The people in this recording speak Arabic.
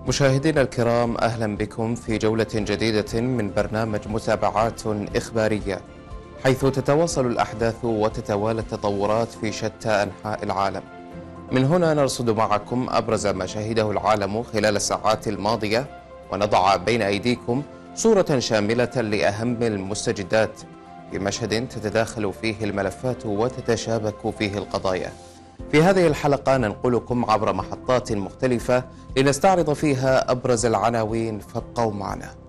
مشاهدينا الكرام، أهلا بكم في جولة جديدة من برنامج متابعات إخبارية، حيث تتواصل الأحداث وتتوالى التطورات في شتى أنحاء العالم. من هنا نرصد معكم أبرز ما شهده العالم خلال الساعات الماضية، ونضع بين أيديكم صورة شاملة لأهم المستجدات في مشهد تتداخل فيه الملفات وتتشابك فيه القضايا. في هذه الحلقة ننقلكم عبر محطات مختلفة لنستعرض فيها أبرز العناوين، فابقوا معنا.